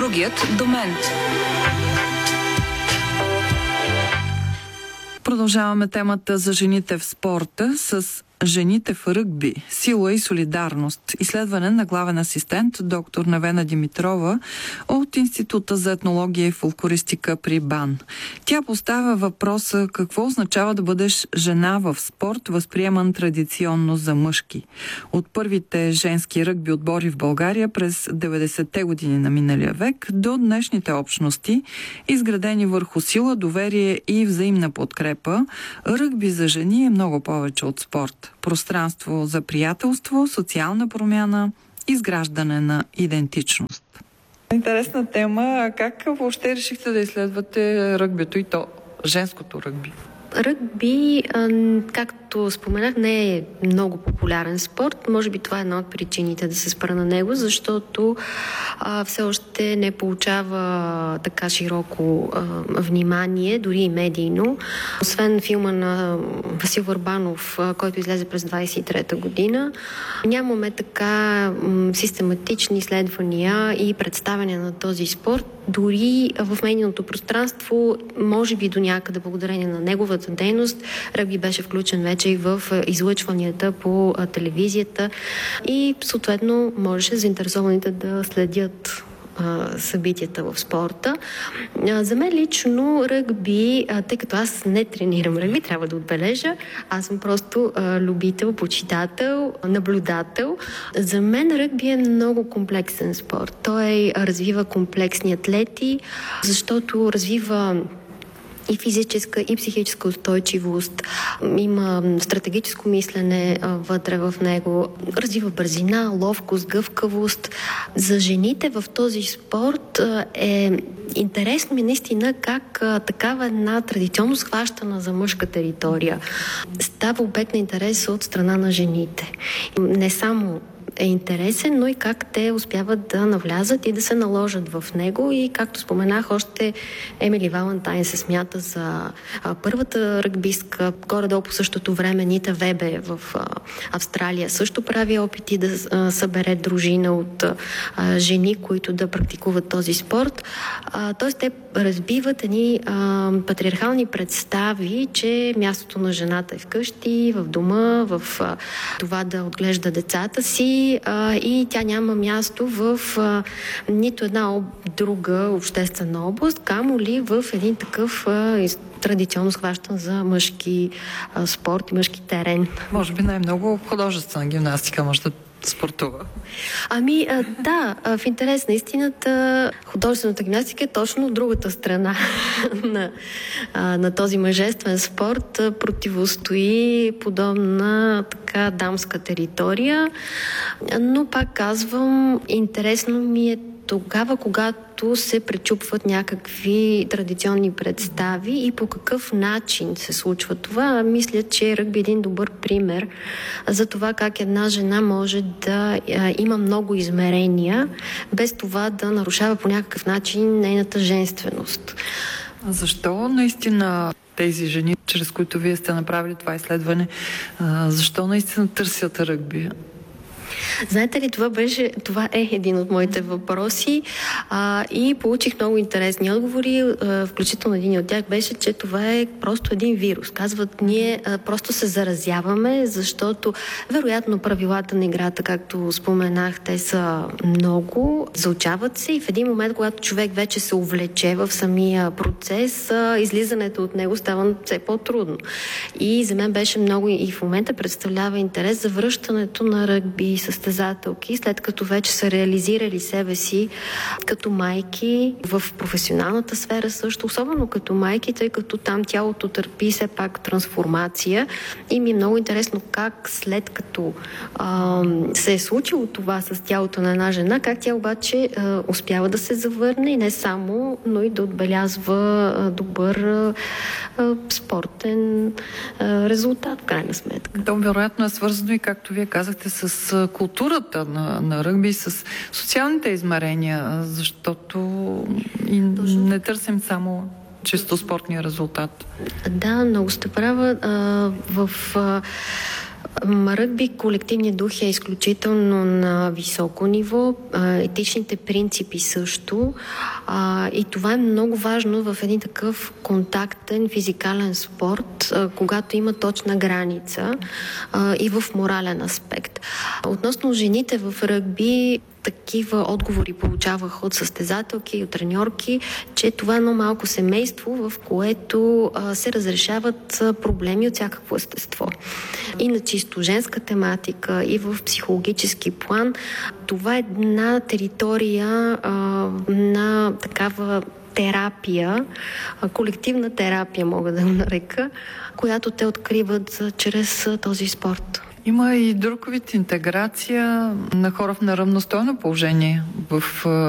Другият до мен. Продължаваме темата за жените в спорта с жените в ръгби, сила и солидарност. Изследване на главен асистент доктор Невена Димитрова от Института за етнология и фолклористика при БАН. Тя поставя въпроса какво означава да бъдеш жена в спорт, възприеман традиционно за мъжки. От първите женски ръгби отбори в България през 90-те години на миналия век до днешните общности, изградени върху сила, доверие и взаимна подкрепа, ръгби за жени е много повече от спорт. Пространство за приятелство, социална промяна, изграждане на идентичност. Интересна тема. А как въобще решихте да изследвате ръгбито и то женското ръгби? Ръгби, както споменах, не е много популярен спорт. Може би това е една от причините да се спра на него, защото все още не получава така широко внимание, дори и медийно. Освен филма на Васил Върбанов, който излезе през 23-та година, нямаме така систематични изследвания и представяне на този спорт. Дори в медийното пространство, може би до някъде благодарение на неговата дейност, ръгби беше включен вече и в излъчванията по телевизията и съответно можеше заинтересованите да следят събитията в спорта. За мен лично ръгби, тъй като аз не тренирам ръгби, трябва да отбележа, аз съм просто любител, почитател, наблюдател. За мен ръгби е много комплексен спорт. Той развива комплексни атлети, защото развива и физическа, и психическа устойчивост. Има стратегическо мислене вътре в него. Развива бързина, ловкост, гъвкавост. За жените в този спорт е интересно ми наистина как такава една традиционно схващана за мъжка територия става обект на интерес от страна на жените. Не само е интересен, но и как те успяват да навлязат и да се наложат в него. И както споменах, още Емили Валентайн се смята за първата ръгбистка. Горе-долу по същото време Нита Вебе в Австралия също прави опити да събере дружина от жени, които да практикуват този спорт. Тоест те разбиват едни патриархални представи, че мястото на жената е вкъщи, в дома, в това да отглежда децата си, и тя няма място в нито една друга обществена област, камо ли в един такъв традиционно схващан за мъжки спорт и мъжки терен. Може би най-много художествена гимнастика може да спортува. Да, в интерес на истината художествената гимнастика е точно другата страна на този мъжествен спорт. Противостои подобна така дамска територия, но пак казвам, интересно ми е тогава, когато се пречупват някакви традиционни представи и по какъв начин се случва това. Мисля, че ръгби е един добър пример за това как една жена може да има много измерения, без това да нарушава по някакъв начин нейната женственост. Защо наистина тези жени, чрез които вие сте направили това изследване, защо наистина търсят ръгби? Знаете ли, това е един от моите въпроси и получих много интересни отговори, включително един от тях беше, че това е просто един вирус. Казват, ние просто се заразяваме, защото вероятно правилата на играта, както споменах, те са много, заучават се и в един момент, когато човек вече се увлече в самия процес, излизането от него става все по-трудно. И за мен беше много и в момента представлява интерес за връщането на ръгби състезателки, след като вече са реализирали себе си като майки в професионалната сфера също, особено като майки, тъй като там тялото търпи все пак трансформация и ми е много интересно как след като се е случило това с тялото на една жена, как тя обаче успява да се завърне и не само, но и да отбелязва добър спортен резултат в крайна сметка. То вероятно е свързано и, както вие казахте, с културата на ръгби, с социалните измерения, защото и не търсим само чисто спортния резултат. Да, много сте права. Ръгби, колективният дух е изключително на високо ниво, етичните принципи също, и това е много важно в един такъв контактен физикален спорт, когато има точна граница и в морален аспект. Относно жените в ръгби, такива отговори получавах от състезателки и от треньорки, че това е едно малко семейство, в което се разрешават проблеми от всякакво естество. И на чисто женска тематика, и в психологически план. Това е една територия на такава терапия, колективна терапия мога да го нарека, която те откриват чрез този спорт. Има и друг вид интеграция на хора в неравностойно положение в